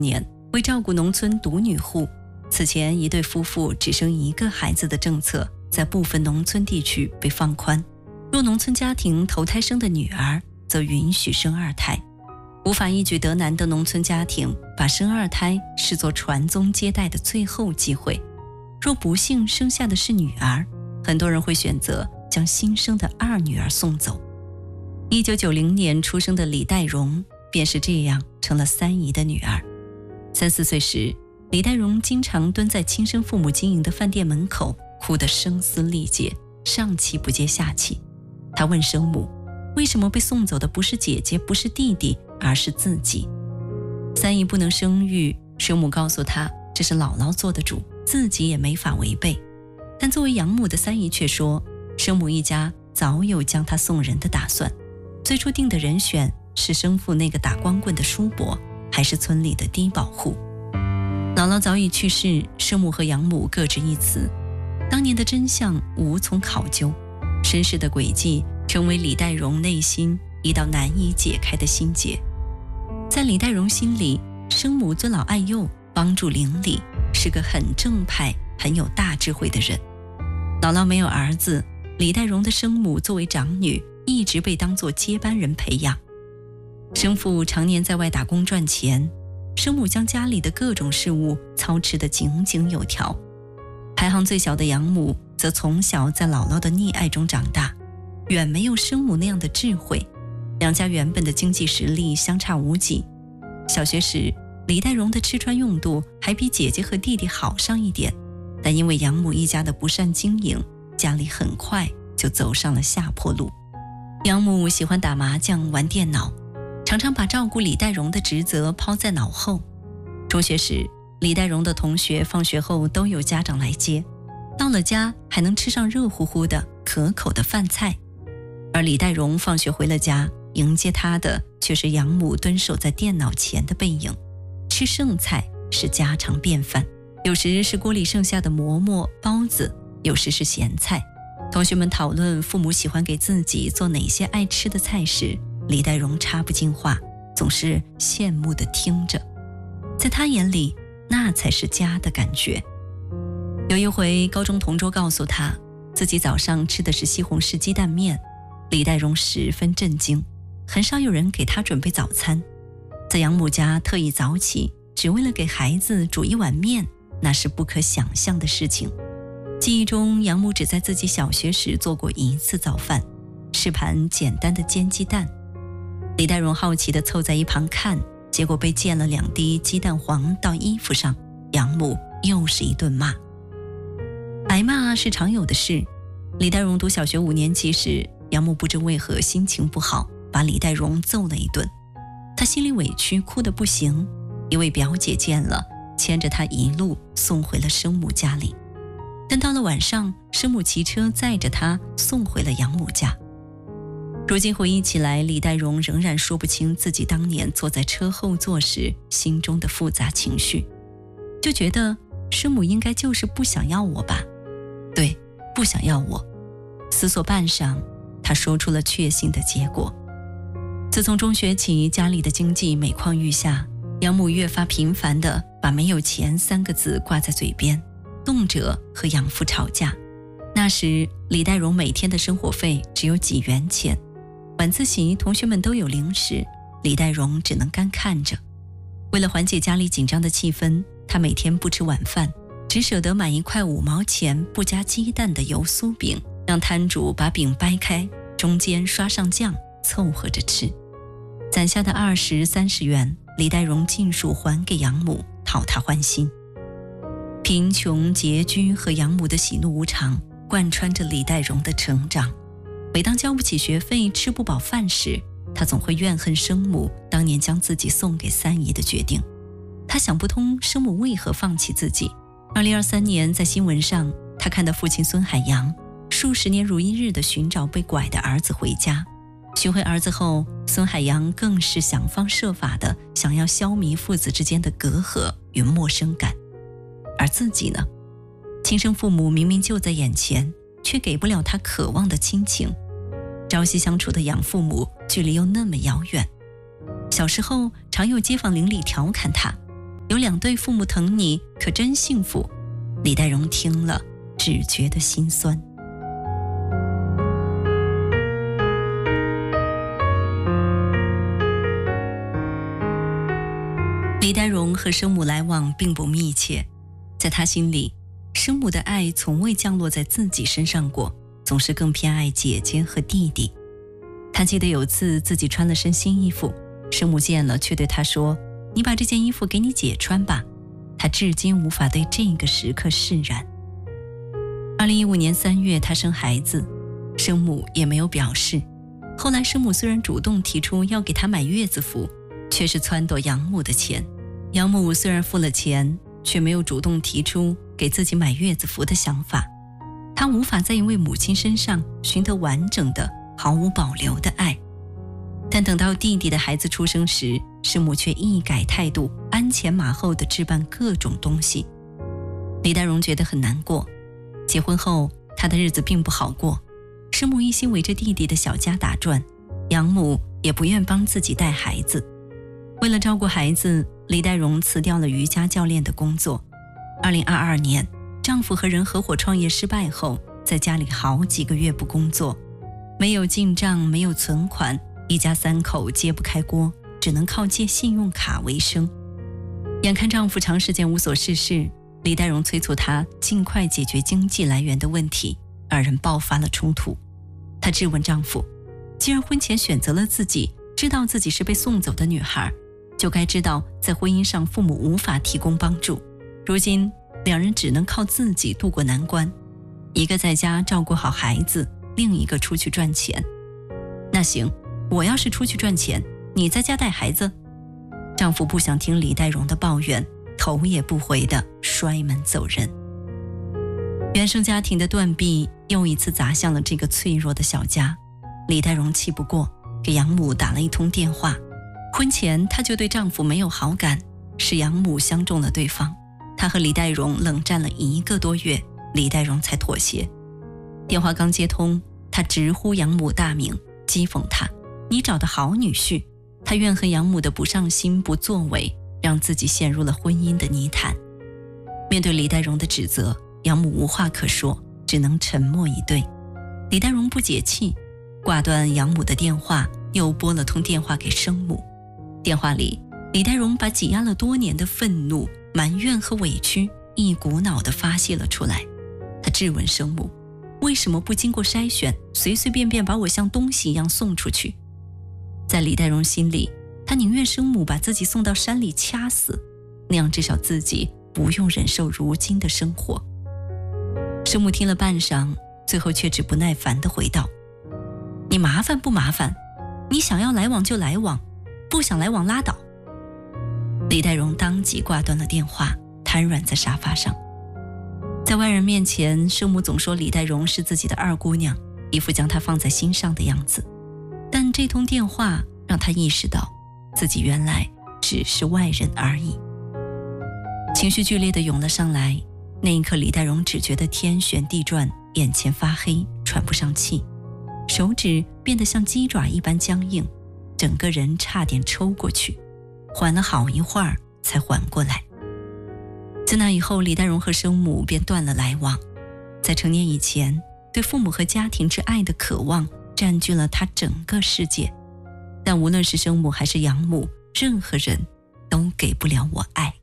年，为照顾农村独女户，此前一对夫妇只生一个孩子的政策在部分农村地区被放宽，若农村家庭头胎生的女儿，则允许生二胎。无法一举得男的农村家庭把生二胎视作传宗接代的最后机会，若不幸生下的是女儿，很多人会选择将新生的二女儿送走。1990年出生的李代蓉便是这样成了三姨的女儿。3、4岁时，李代蓉经常蹲在亲生父母经营的饭店门口，哭得声嘶力竭，上气不接下气。她问生母，为什么被送走的不是姐姐，不是弟弟，而是自己？三姨不能生育，生母告诉她，这是姥姥做的主，自己也没法违背。但作为养母的三姨却说，生母一家早有将她送人的打算，最初定的人选是生父那个打光棍的叔伯，还是村里的低保户。姥姥早已去世，生母和养母各执一词，当年的真相无从考究，身世的轨迹成为李代蓉内心一道难以解开的心结。在李代蓉心里，生母尊老爱幼，帮助邻里，是个很正派很有大智慧的人。姥姥没有儿子，李代蓉的生母作为长女，一直被当作接班人培养。生父常年在外打工赚钱，生母将家里的各种事务操持得井井有条。排行最小的养母则从小在姥姥的溺爱中长大，远没有生母那样的智慧，两家原本的经济实力相差无几。小学时，李代蓉的吃穿用度还比姐姐和弟弟好上一点，但因为养母一家的不善经营，家里很快就走上了下坡路。养母喜欢打麻将玩电脑，常常把照顾李代蓉的职责抛在脑后。中学时，李代蓉的同学放学后都有家长来接，到了家还能吃上热乎乎的可口的饭菜，而李代蓉放学回了家，迎接她的却是养母蹲守在电脑前的背影。吃剩菜是家常便饭，有时是锅里剩下的馍馍包子，有时是咸菜。同学们讨论父母喜欢给自己做哪些爱吃的菜时，李代蓉插不进话，总是羡慕地听着。在她眼里，那才是家的感觉。有一回，高中同桌告诉她，自己早上吃的是西红柿鸡蛋面，李代蓉十分震惊，很少有人给她准备早餐。在养母家特意早起，只为了给孩子煮一碗面，那是不可想象的事情。记忆中，养母只在自己小学时做过一次早饭，是盘简单的煎鸡蛋。李代蓉好奇地凑在一旁看，结果被溅了2滴鸡蛋黄到衣服上，养母又是一顿骂。挨骂是常有的事。李代蓉读小学5年级时，养母不知为何心情不好，把李代蓉揍了一顿。她心里委屈，哭得不行。一位表姐见了，牵着她一路送回了生母家里。但到了晚上，生母骑车载着她送回了养母家。如今回忆起来，李代蓉仍然说不清自己当年坐在车后座时心中的复杂情绪，就觉得生母应该就是不想要我吧。对，不想要我。思索半晌，她说出了确信的结果。自从中学起，家里的经济每况愈下，养母越发频繁地把没有钱3个字挂在嘴边，动辄和养父吵架。那时李代蓉每天的生活费只有几元钱，晚自习同学们都有零食，李代蓉只能干看着。为了缓解家里紧张的气氛，她每天不吃晚饭，只舍得买一块5毛钱不加鸡蛋的油酥饼，让摊主把饼掰开，中间刷上酱，凑合着吃。攒下的20、30元，李代蓉尽数还给养母，讨她欢心。贫穷、拮据和养母的喜怒无常贯穿着李代蓉的成长。每当交不起学费、吃不饱饭时，她总会怨恨生母当年将自己送给三姨的决定。她想不通生母为何放弃自己。2023年，在新闻上，她看到父亲孙海洋数十年如一日地寻找被拐的儿子回家。寻回儿子后，孙海洋更是想方设法地想要消弭父子之间的隔阂与陌生感。而自己呢？亲生父母明明就在眼前，却给不了他渴望的亲情。朝夕相处的养父母，距离又那么遥远。小时候，常有街坊邻里调侃他：“ 有2对父母疼你，可真幸福。李代荣听了，只觉得心酸。李代荣和生母来往并不密切，在他心里，生母的爱从未降落在自己身上过，总是更偏爱姐姐和弟弟。他记得有次自己穿了身新衣服，生母见了却对他说：“你把这件衣服给你姐穿吧。”他至今无法对这个时刻释然。2015年3月，他生孩子，生母也没有表示。后来生母虽然主动提出要给他买月子服，却是撺掇养母的钱。养母虽然付了钱，却没有主动提出给自己买月子服的想法。他无法在一位母亲身上寻得完整的、毫无保留的爱。但等到弟弟的孩子出生时，生母却一改态度，鞍前马后地置办各种东西。李代荣觉得很难过。结婚后，他的日子并不好过。生母一心围着弟弟的小家打转，养母也不愿帮自己带孩子。为了照顾孩子，李代荣辞掉了瑜伽教练的工作。2022年，丈夫和人合伙创业失败后，在家里好几个月不工作，没有进账，没有存款，一家3口揭不开锅，只能靠借信用卡为生。眼看丈夫长时间无所事事，李代荣催促他尽快解决经济来源的问题，二人爆发了冲突。她质问丈夫：既然婚前选择了自己，知道自己是被送走的女孩，就该知道在婚姻上父母无法提供帮助。如今2人只能靠自己渡过难关，一个在家照顾好孩子，另一个出去赚钱。那行，我要是出去赚钱，你在家带孩子。丈夫不想听李代荣的抱怨，头也不回地摔门走人。原生家庭的断壁又一次砸向了这个脆弱的小家。李代荣气不过，给养母打了一通电话。婚前她就对丈夫没有好感，是养母相中了对方。她和李代荣冷战了1个多月，李代荣才妥协。电话刚接通，她直呼养母大名，讥讽她：你找的好女婿。她怨恨养母的不上心不作为，让自己陷入了婚姻的泥潭。面对李代荣的指责，养母无话可说，只能沉默以对。李代荣不解气，挂断养母的电话，又拨了通电话给生母。电话里，李代荣把挤压了多年的愤怒、埋怨和委屈一股脑地发泄了出来。他质问生母：为什么不经过筛选，随随便便把我像东西一样送出去？在李代荣心里，他宁愿生母把自己送到山里掐死，那样至少自己不用忍受如今的生活。生母听了半晌，最后却只不耐烦地回道：你麻烦不麻烦？你想要来往就来往，不想来往拉倒。李代荣当即挂断了电话，瘫软在沙发上。在外人面前，生母总说李代荣是自己的2姑娘，一副将她放在心上的样子。但这通电话让她意识到，自己原来只是外人而已。情绪剧烈地涌了上来，那一刻李代荣只觉得天旋地转，眼前发黑，喘不上气，手指变得像鸡爪一般僵硬，整个人差点抽过去，缓了好一会儿才缓过来。自那以后，李代荣和生母便断了来往。在成年以前，对父母和家庭之爱的渴望占据了他整个世界，但无论是生母还是养母，任何人都给不了我爱。